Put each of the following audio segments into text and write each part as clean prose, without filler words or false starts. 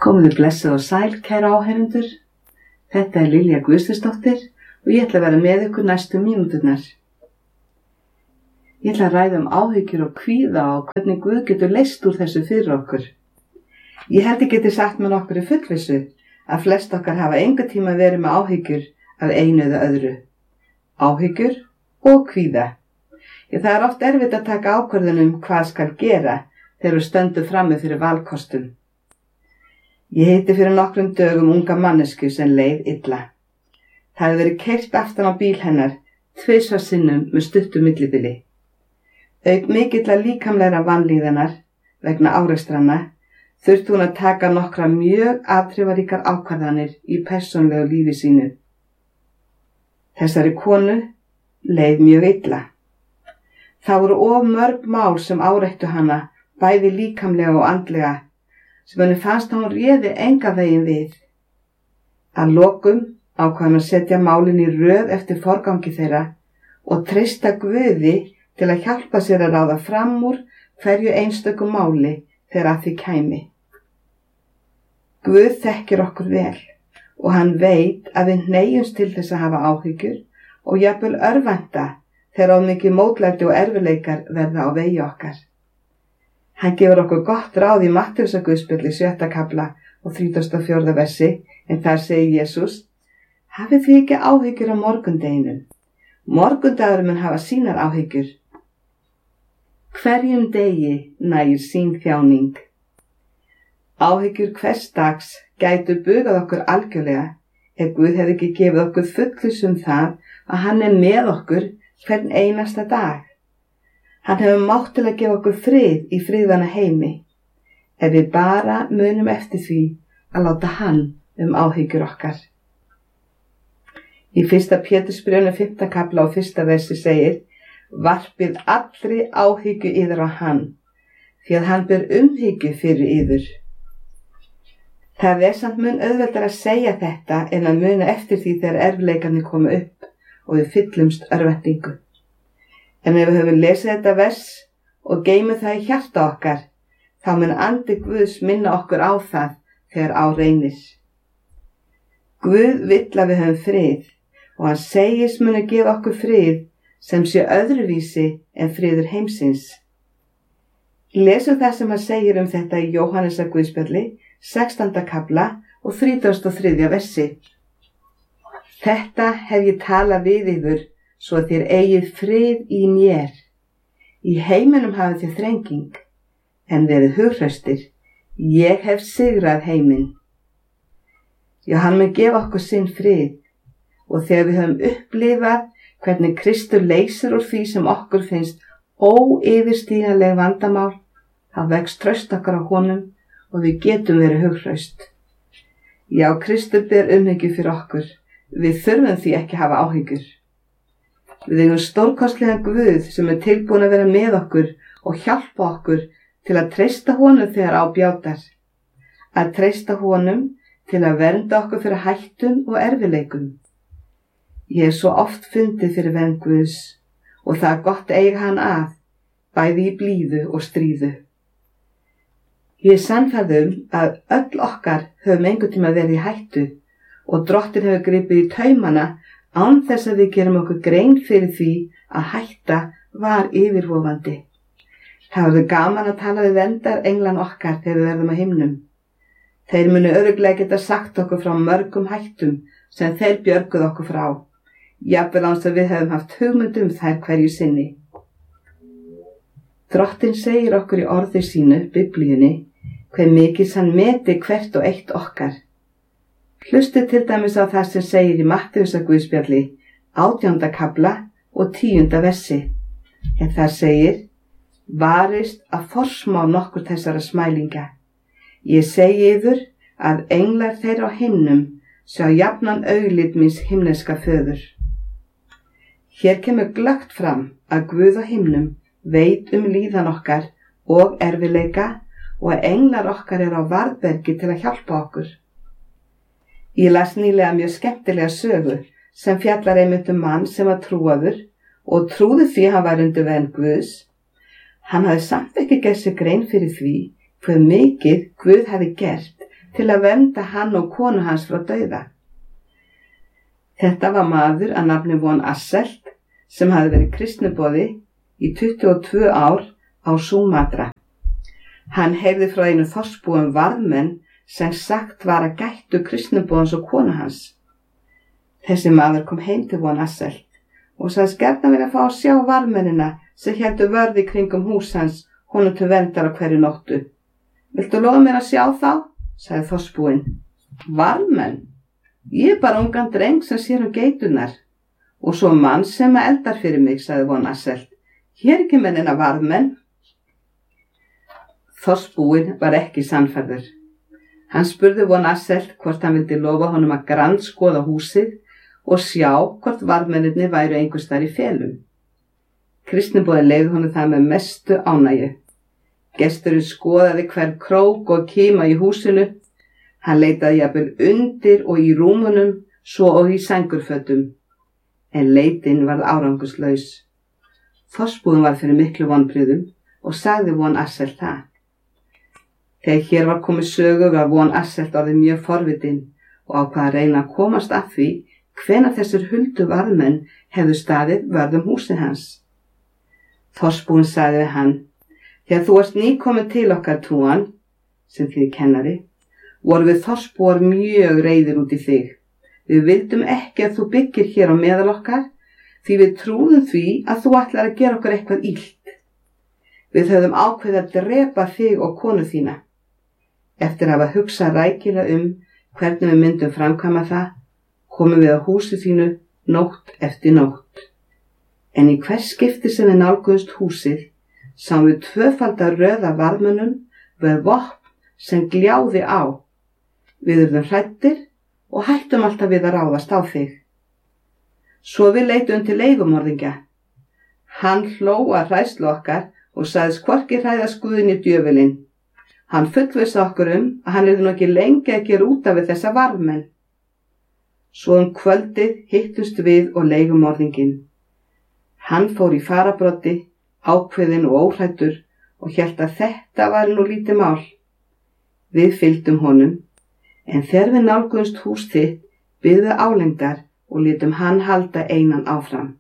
Komiði blessuð og sæl, kæra áheyrendur. Þetta Lilja Guðsdóttir og ég ætla að vera með ykkur næstu mínúturnar. Ég ætla að ræða áhyggjur og kvíða og hvernig Guð getur leyst úr þessu fyrir okkur. Ég held ég geti sagt með nokkurri fullvissu að flest okkar hafa enga tíma verið með áhyggjur af einu eða öðru. Áhyggjur og kvíða. Það oft erfitt að taka ákvörðun hvað skal gera þegar við stöndum frammi fyrir valkostum. Ég hitti fyrir nokkrum dögum unga mannesku sem leið illa. Það hefði verið keyrt aftan á bíl hennar 2 sinnum með stuttu millibili. Auk mikilla líkamlegra vanlíðanar vegna árekstranna þurfti hún að taka nokkra mjög afdrifaríkar ákvarðanir í persónlegu lífi sínu. Þessari konu leið mjög illa. Það voru of mörg mál sem áreittu hana, bæði líkamlega og andlega, sem henni fannst að hún réði engan veginn við. Að lokum ákvað hann að setja málin í röð eftir forgangi þeirra og treysta Guði til að hjálpa sér að ráða fram úr hverju einstöku máli þegar að því kæmi. Guð þekkir okkur vel og hann veit að við hneigjumst til þess að hafa áhyggjur og jafnvel örvænta þegar of mikið mótlæti og erfiðleikar verða á vegi okkar. Hann gefur okkur gott ráð í Mattheusarguðspjalli 7. kafla og 34. versi, en þar segir Jesús: Hafið þið ekki áhyggjur á morgundeginum? Morgundagur mun hafa sínar áhyggjur. Hverjum degi nægir sín þjáning. Áhyggjur hvers dags gætu bugað okkur algjörlega ef Guð hefði ekki gefið okkur fullviss það að hann með okkur hvern einasta dag. Hann hefur mátt til að gefa okkur frið í friðvana heimi, ef við bara munum eftir því að láta hann áhyggjur okkar. Í 1. Pétursbréfinu 5. kafla og 1. versi segir: Varpið allri áhyggju yður á hann, því að hann ber umhyggju fyrir yður. Það samt mun auðveldara að segja þetta en að muna eftir því þegar erfiðleikarnir koma upp og við fyllumst örvæntingu. En ef við höfum lesið þetta vers og geymum það í hjarta okkar, þá mun andi Guðs minna okkur á það þegar á reynir. Guð vill að við höfum frið og hann segist muni gefa okkur frið sem sé öðruvísi en friður heimsins. Lesum það sem hann segir þetta í Jóhannesarguðspjalli 16. kafla og 33. versi. Þetta hef ég talað við yður, svo þér eigið frið í mér. Í heiminum hafið þér þrenging, en verið hughraustir. Ég hef sigrað heiminn. Já, hann mun gefa okkur sinn frið, og þegar við höfum upplifað hvernig Kristur leysir úr því sem okkur finnst óyfirstíganleg vandamál, þá vex traust okkar á honum og við getum verið hughraust. Já, Kristur ber umhyggju fyrir okkur. Við þurfum því ekki hafa áhyggjur. Við eigum stórkostlegan Guð sem tilbúinn að vera með okkur og hjálpa okkur til að treysta honum þegar á bjátar. Að treysta honum til að vernda okkur fyrir hættum og erfiðleikum. Ég hef svo oft fundið fyrir vernd Guðs og það gott að eiga hann að, bæði í blíðu og stríðu. Ég sannfærð að öll okkar höfum einhvern tíma verið í hættu og Drottinn hefur gripið í taumana án þess að við gerum okkur grein fyrir því að hætta var yfirvofandi. Það verður gaman að tala við verndarenglan okkar þegar við verðum á himnum. Þeir munu örugglega geta sagt okkur frá mörgum hættum sem þeir björguðu okkur frá, jafnvel án þess að við hefum haft hugmynd þær hverju sinni. Drottinn segir okkur í orði sínu, Biblíunni, hve mikils hann meti hvert og eitt okkar. Hlustið til dæmis á það sem segir í Mattheusarguðspjalli 18. kafla og 10. versi. En þar segir: Varist að forsmá nokkur þessara smælinga. Ég segi yður að englar þeirra á himnum sjá jafnan augliti míns himneska föður. Hér kemur glöggt fram að Guð á himnum veit líðan okkar og erfiðleika og að englar okkar eru á varðbergi til að hjálpa okkur. Ég las nýlega mjög skemmtilega sögu sem fjallar einmitt mann sem var trúaður og trúði því hann var undir vernd Guðs. Hann hafði samt ekki gert sér grein fyrir því hve mikið Guð hafi gert til að vernda hann og konu hans frá dauða. Þetta var maður að nafni von Asselt sem hafði verið kristniboði í 22 ár á Sumatra. Hann heyrði frá einu þorpsbúum varðmenn sem sagt var að gættu kristniboðans og konu hans. Þessi maður kom heim til von Asselt og sagðist gjarnan vilja fá að sjá varðmennina sem héldu vörð í kringum hús hans honum til verndar á hverju nóttu. Viltu lofa mér að sjá þá? Sagði þorpsbúinn. Varðmenn? Ég bara ungan dreng sem sér geiturnar og svo mann sem eldar fyrir mig, sagði von Asselt. Hér ekki mennina varðmenn. Þorpsbúinn var ekki sannfærður. Hann spurði von Asselt hvort hann vildi lofa honum að grandskoða húsið og sjá hvort varðmennirnir væru einhvers staðar í felum. Kristniboðinn leyfði honum það með mestu ánægju. Gesturinn skoðaði hver krók og kima í húsinu. Hann leitaði jafnvel undir og í rúmunum, svo og í sængurfötum. En leitin varð árangurslaus. Þorpsbúinn var fyrir miklu vonbrigðum og sagði von Asselt það. Þegar hér var komið sögu var von Asselt orðið mjög forvitin og ákvað að reyna að komast að því hvenær þessir huldu varðmenn hefðu staðið vörð húsið hans. Þorpsbúinn sagði við hann: Þegar þú varst nýkomin til okkar Túan, sem þið kennari, vorum við þorpsbúar mjög reiðir út í þig. Við vildum ekki að þú byggir hér á meðal okkar, því við trúðum því að þú ætlar að gera okkur eitthvað illt. Við höfðum ákveðið að drepa þig og konu þína. Eftir að hafa hugsað rækilega hvernig við myndum framkvæma það, komum við á húsi þínu nótt eftir nótt. En í hvers skipti sem við nálguðumst húsið, sáum við tvöfaldar röð af varðmönnum með vopn sem gljáði á. Við urðum hræddir og hættum alltaf við að ráðast á þig. Svo við leitum til leigumorðingja. Hann hló að hræðslu okkar og sagðist hvorki hræðast Guð né djöfulinn. Hann fullvissaði okkur að hann yrði nú ekki lengi að gera út af við þessa varðmenn. Svo kvöldið hittust við og leigumorðinginn. Hann fór í fararbroddi, ákveðinn og óhræddur og hélt að þetta var nú lítið mál. Við fylgdum honum, en þegar við nálguðumst hús þitt, biðum álengdar og létum hann halda einan áfram.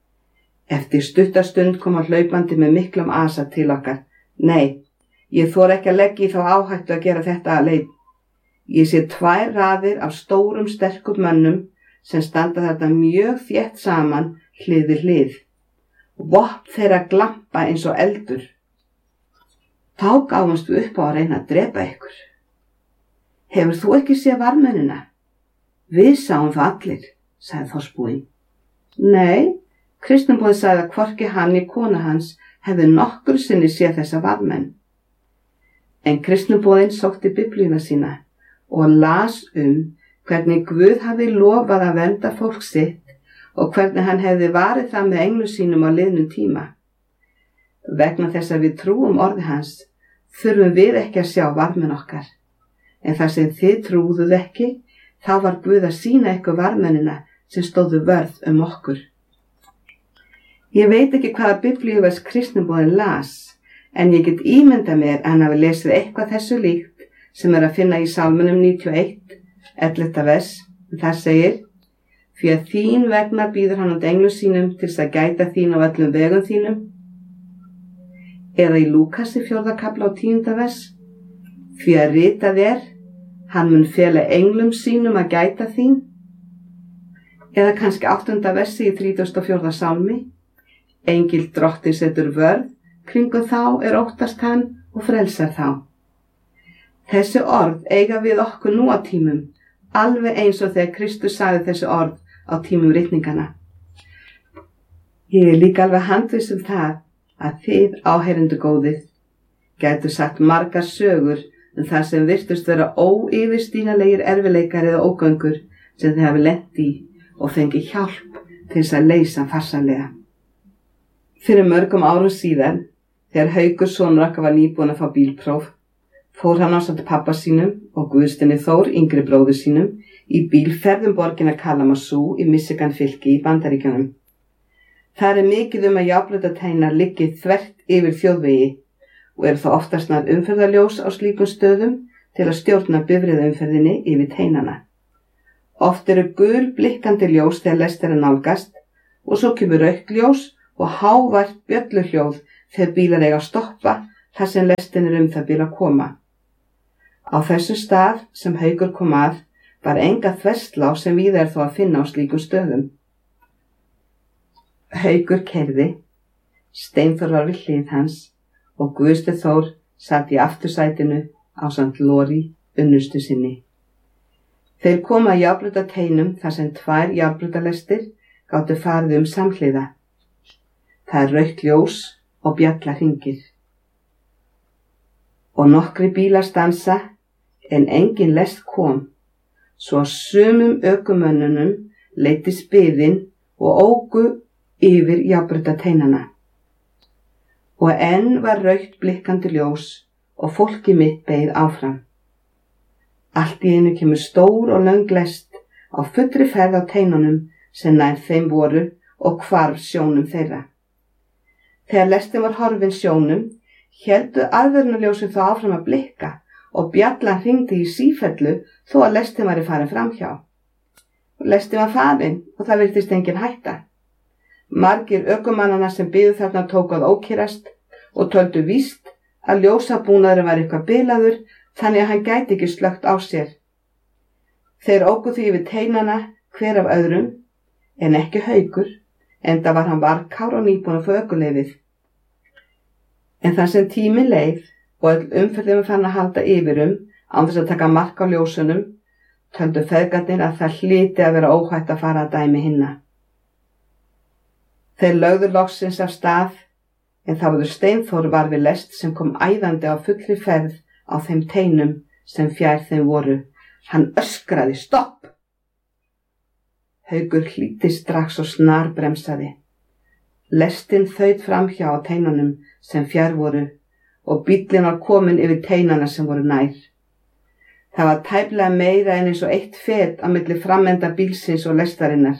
Eftir stuttastund kom hann hlaupandi með miklum asa til okkar. Nei, ég þori ekki að leggja í þá áhættu að gera þetta aleinn. Ég sé 2 raðir af stórum sterkum mönnum sem standa þarna mjög þétt saman hlið við hlið. Vopn þeirra glampa eins og eldur. Þá gáfumst við upp á að reyna að drepa ykkur. Hefur þú ekki séð varðmennina? Við sáum það allir, sagði þorpsbúinn. Nei, kristniboðinn sagði að hvorki hann né kona hans hefði nokkru sinni séð þessa varðmenn. En kristniboðinn sótti biblíuna sína og las hvernig Guð hafi lofað að vernda fólk sitt og hvernig hann hefði varið það með englum sínum á liðnum tíma. Vegna þess að við trúum orði hans, þurfum við ekki að sjá varðmenn okkar. En þar sem þið trúðuð ekki, þá var Guð að sýna ykkur varðmennina sem stóðu vörð okkur. Ég veit ekki hvaða biblíuvers kristniboðinn las, en ég get ímyndað mér að hann hafi lesið eitthvað þessu líkt sem að finna í Sálmunum 91, 11. vers. Þar segir: Því að þín vegna býður hann út englum sínum til að gæta þín á öllum vegum þínum. Eða í Lúkasi 4. kafla á 10. vers: Því að ritað hann mun fela englum sínum að gæta þín. Eða kannski 8. versi í 34. sálmi: Engill drottins setur vörð, kringum þá óttast hann og frelsar þá. Þessi orð eiga við okkur nú á tímum, alveg eins og þegar Kristus sagði þessi orð á tímum ritninganna. Ég líka alveg handviss það að þið, áheyrendur góðir, gætu sagt margar sögur það sem virtust vera óyfirstíganlegir erfiðleikar eða ógöngur sem þið hafi lent í og fengið hjálp til þess að leysa farsarlega. Fyrir mörgum árum síðan, þegar Haukur sonur okkar var nýbúinn að fá bílpróf, fór hann ásamt pabba sínum og Guðsteini Þór, yngri bróður sínum, í bílferð borgina Kalamazoo í Michigan fylki í Bandaríkjunum. Þar mikið að járnbrautarteinar liggi þvert yfir þjóðvegi og þá oftast nær umferðarljós á slíkum stöðum til að stjórna bifreiðaumferðinni yfir teinana. Oft eru gul blikkandi ljós þegar lest er að nálgast og svo kemur rautt ljós og hávært bjölluhljóð þegar bílar eiga að stoppa þar sem lestin það bil að koma. Á þessum stað sem Haukur kom að var enga þverslá sem víða þó að finna á slíkum stöðum. Haukur keyrði, Steinþór var við hlið hans og Guðsteinn Þór sat í aftursætinu ásamt Lóri, unnustu sinni. Þeir koma að járnbrautarteinum þar sem 2 járnbrautarlestir gátu farið samhliða. Það er rautt ljós og bjalla hringir. Og nokkri bílar stansa en engin lest kom, svo sumum ökumönnunum leiddist biðin og óku yfir járnbrautarteinana. Og enn var rautt blikkandi ljós og fólki mitt beið áfram. Allt í einu kemur stór og löng lest á fullri ferð á teinunum sem nær þeim voru og hvarf sjónum þeirra. Þegar lestin var horfin sjónum, héldu aðvörunarljósin þó áfram að blikka og bjallan hringdi í sífellu þó að lestin væri farin framhjá. Lestin var farin og það virtist engin hætta. Margir ökumannanna sem biðu þarna tóku að ókyrrast og töldu víst að ljósabúnaðurinn var eitthvað bilaður þannig að hann gæti ekki slökkt á sér. Þeir óku því yfir teinana hver af öðrum en ekki Haukur, enda var hann varkár og nýbúinn að fá ökuleyfið. En þar sem tíminn leið og öll umferðin var farin að halda yfir án þess að taka mark á ljósunum, töldu feðgarnir að það hlyti að vera óhætt að fara að dæmi hinna. Þeir lögðu loksins af stað, en þá var Steinþór var við lest sem kom æðandi á fullri ferð á þeim teinum sem fjær þeim voru. Hann öskraði stopp. Haukur hlýddi strax og snarbremsaði. Lestin þaut framhjá á teinunum sem fjær voru og bíllinn var kominn yfir teinana sem voru nær. Það var tæplega meira en eins og 1 fet á milli framenda bílsins og lestarinnar.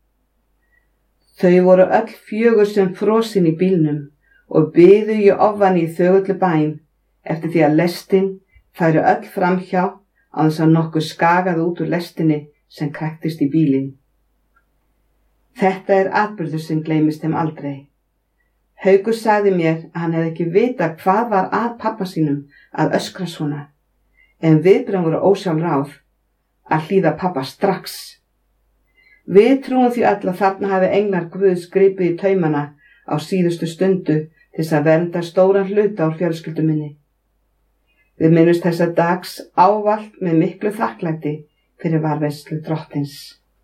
Þau voru öll 4 sem frosin í bílnum og biðu í ofan í þögullu bæn eftir því að lestin færi öll framhjá án þess að nokkuð skagaði út úr lestinni sem kræktist í bílinn. Þetta er atburður sem gleymist þeim aldrei. Haukur sagði mér að hann hefði ekki vitað hvað var að pabba sínum að öskra svona, en viðbrögðin voru ósjálfráð að hlýða pabba strax. Við trúum því öll að þarna hafi englar Guðs gripið í taumana á síðustu stundu til þess að vernda stóran hluta úr fjölskyldu minni. Við minnumst þessa dags ávallt með miklu þakklæti fyrir varðveislu Drottins.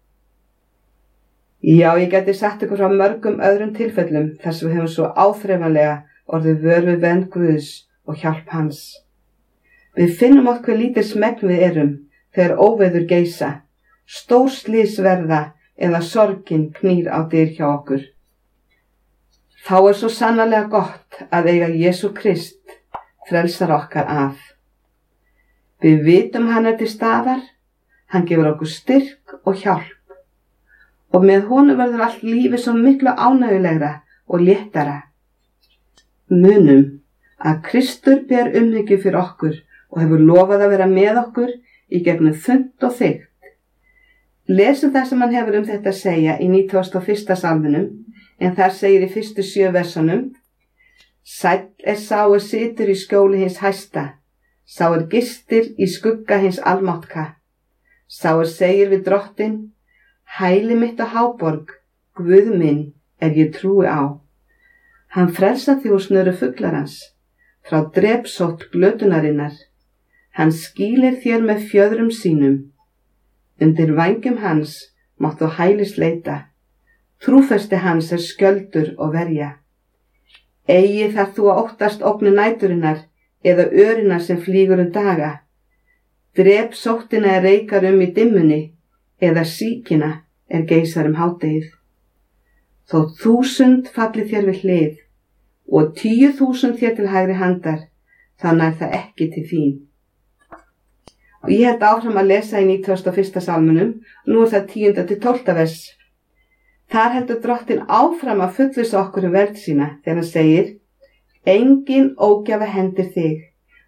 Já, ég gæti sagt ykkur frá mörgum öðrum tilfellum þar sem við höfum svo áþreifanlega orðið vör við vernd Guðs og hjálp hans. Við finnum oft hve lítið smegn við erum þegar óveður geisa, stór slys verða eða sorgin knýr á dyr hjá okkur. Þá er svo sannarlega gott að eiga Jesú Krist, frelsar okkar að. Við vitum hann til staðar, hann gefur okkur styrk og hjálp og með honum verður allt lífið svo miklu ánægjulegra og léttara. Munum að Kristur ber umhyggju fyrir okkur og hefur lofað að vera með okkur í gegnum þunnt og þykkt. Lesum það sem hann hefur þetta að segja í 91. salminum, en þar segir í fyrstu 7 versunum: Sæll er sá situr í skjóli hins hæsta, sá gistir í skugga hins almáttka, sá segir við Drottinn: Hæli mitt á háborg, Guð minn ég trúi á. Hann frelsar þig úr snöru fuglarans, frá drepsótt glötunarinnar. Hann skýlir þér með fjöðrum sínum. Undir vængjum hans máttu hælis leita. Trúfesti hans skjöldur og verja. Eigi þar þú að óttast ógni næturinnar eða örina sem flýgur daga. Drepsóttina reikar í dimmunni eða síkina geisar hádegið. Þó 1000 falli þér við hlið og 10.000 þér til hægri handar, þá nær það ekki til þín. Og ég held áfram að lesa í 91. salminum, nú það 10. til 12. vers. Þar heldur Drottinn áfram að fullvissa okkur verð sína þegar hann segir: Engin ógjafa hendir þig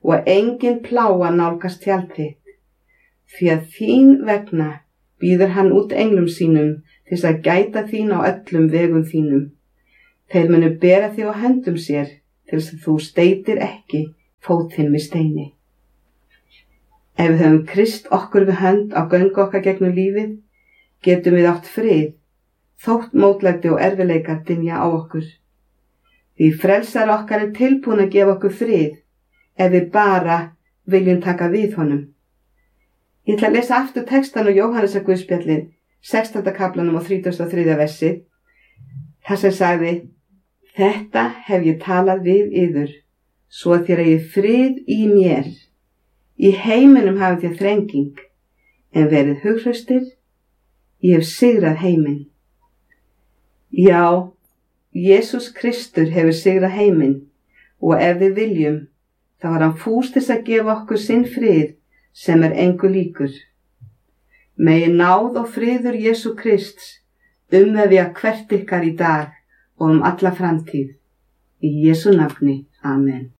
og engin plága nálgast tjald þitt. Því að þín vegna býður hann út englum sínum til þess að gæta þín á öllum vegum þínum. Þeir munu bera þig á höndum sér til þess að þú steytir ekki fót þinn við steini. Ef við höfum Krist okkur við hönd á göngu okkar gegnum lífið, getum við átt frið, þótt mótlæti og erfiðleikar dynja á okkur. Því frelsari okkar tilbúinn að gefa okkur frið, ef við bara viljum taka við honum. Ég ætla að lesa aftur textan úr Jóhannesar Guðspjallið, 16. kaflanum og 33. versi, þar sem sagði: Þetta hef ég talað við yður, svo að þér eigið frið í mér. Í heiminum hafið þér þrenging, en verið hughraustir, ég hef sigrað heiminn. Já, Jesús Kristur hefur sigrað heiminn, og ef við viljum, þá var hann fús til að gefa okkur sinn frið sem engu líkur. Megi náð og friður Jesú Krists umvefja hvert ykkar í dag og alla framtíð. Í Jesú nafni. Amen.